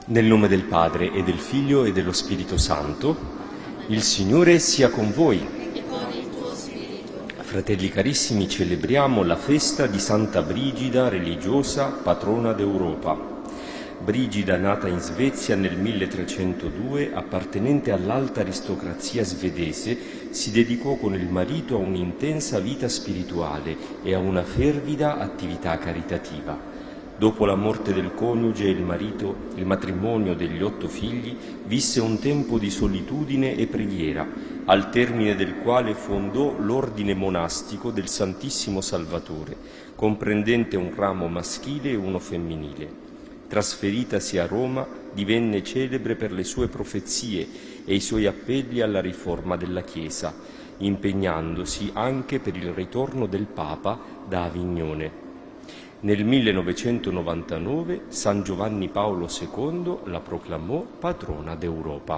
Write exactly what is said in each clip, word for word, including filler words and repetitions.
Nel nome del Padre e del Figlio e dello Spirito Santo, il Signore sia con voi. E con il tuo spirito. Fratelli carissimi, celebriamo la festa di Santa Brigida, religiosa, patrona d'Europa. Brigida, nata in Svezia nel milletrecentodue, appartenente all'alta aristocrazia svedese, si dedicò con il marito a un'intensa vita spirituale e a una fervida attività caritativa. Dopo la morte del coniuge, il marito, il matrimonio degli otto figli, visse un tempo di solitudine e preghiera, al termine del quale fondò l'ordine monastico del Santissimo Salvatore, comprendente un ramo maschile e uno femminile. Trasferitasi a Roma, divenne celebre per le sue profezie e i suoi appelli alla riforma della Chiesa, impegnandosi anche per il ritorno del Papa da Avignone. Nel millenovecentonovantanove San Giovanni Paolo secondo la proclamò patrona d'Europa.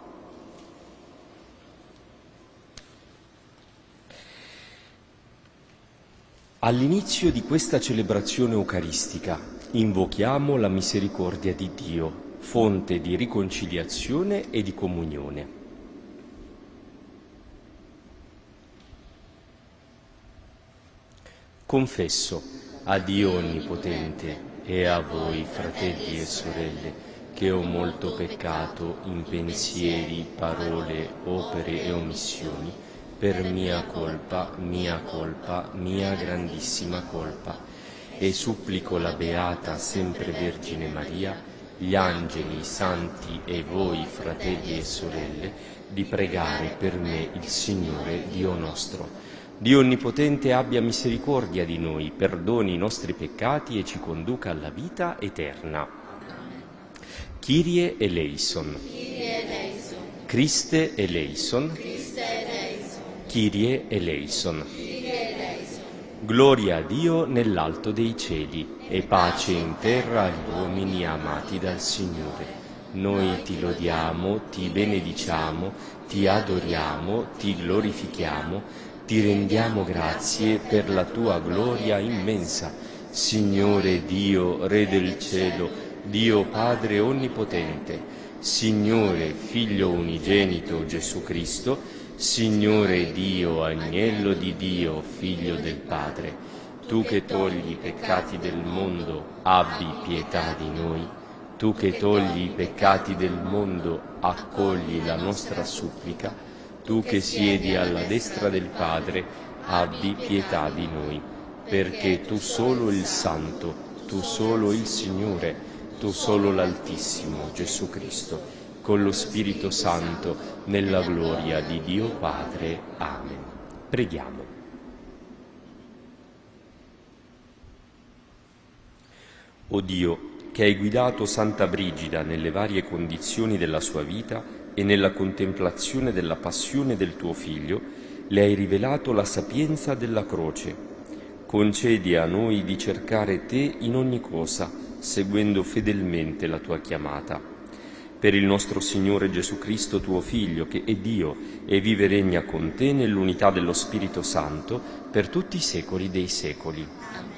All'inizio di questa celebrazione eucaristica invochiamo la misericordia di Dio, fonte di riconciliazione e di comunione. Confesso a Dio Onnipotente e a voi, fratelli e sorelle, che ho molto peccato in pensieri, parole, opere e omissioni, per mia colpa, mia colpa, mia grandissima colpa. E supplico la Beata Sempre Vergine Maria, gli angeli, i santi e voi, fratelli e sorelle, di pregare per me il Signore Dio nostro. Dio Onnipotente abbia misericordia di noi, perdoni i nostri peccati e ci conduca alla vita eterna. Kyrie eleison. Kyrie eleison. Christe eleison. Christe eleison. Kyrie eleison. Kyrie eleison. Gloria a Dio nell'alto dei cieli e pace in terra agli uomini amati dal Signore. Noi ti lodiamo, ti benediciamo, ti adoriamo, ti glorifichiamo, ti rendiamo grazie per la tua gloria immensa. Signore Dio, Re del cielo, Dio Padre Onnipotente, Signore Figlio unigenito Gesù Cristo, Signore Dio, Agnello di Dio, Figlio del Padre, tu che togli i peccati del mondo, abbi pietà di noi. Tu che togli i peccati del mondo, accogli la nostra supplica. Tu che siedi alla destra del Padre, abbi pietà di noi. Perché tu solo il Santo, tu solo il Signore, tu solo l'Altissimo, Gesù Cristo, con lo Spirito Santo, nella gloria di Dio Padre. Amen. Preghiamo. O Dio, che hai guidato Santa Brigida nelle varie condizioni della sua vita e nella contemplazione della passione del tuo Figlio, le hai rivelato la sapienza della croce. Concedi a noi di cercare te in ogni cosa, seguendo fedelmente la tua chiamata. Per il nostro Signore Gesù Cristo, tuo Figlio, che è Dio e vive e regna con te nell'unità dello Spirito Santo, per tutti i secoli dei secoli. Amen.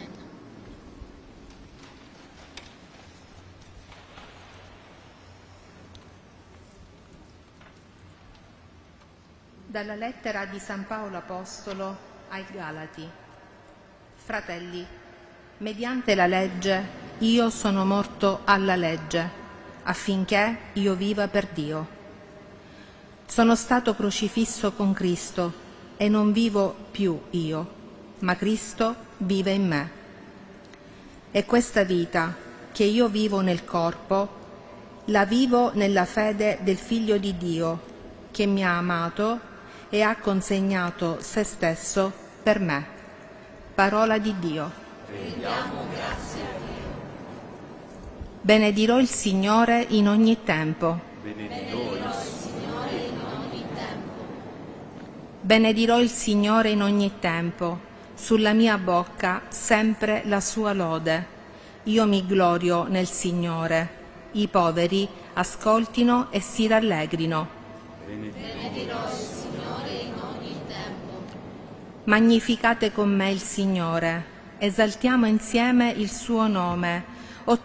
Dalla lettera di San Paolo Apostolo ai Galati. Fratelli, mediante la legge io sono morto alla legge, affinché io viva per Dio. Sono stato crocifisso con Cristo e non vivo più io, ma Cristo vive in me. E questa vita che io vivo nel corpo, la vivo nella fede del Figlio di Dio, che mi ha amato e ha consegnato se stesso per me. Parola di Dio. Rendiamo grazie a Dio. Benedirò il Signore in ogni tempo. Benedirò il Signore in ogni tempo. Benedirò il Signore in ogni tempo. Sulla mia bocca sempre la sua lode. Io mi glorio nel Signore. I poveri ascoltino e si rallegrino. Benedirò il Signore in ogni tempo. Magnificate con me il Signore. Esaltiamo insieme il suo nome.